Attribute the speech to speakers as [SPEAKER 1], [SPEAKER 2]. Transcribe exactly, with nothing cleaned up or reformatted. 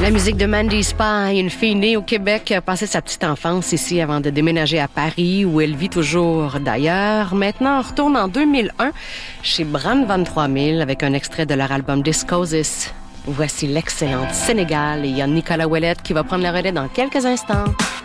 [SPEAKER 1] La musique de Mandy Spy, une fille née au Québec qui a passé sa petite enfance ici avant de déménager à Paris où elle vit toujours d'ailleurs. Maintenant, on retourne en deux mille un chez Bran vingt-trois mille avec un extrait de leur album Discosis. Voici l'excellente Sénégal et il y a Nicolas Ouellet qui va prendre la relais dans quelques instants.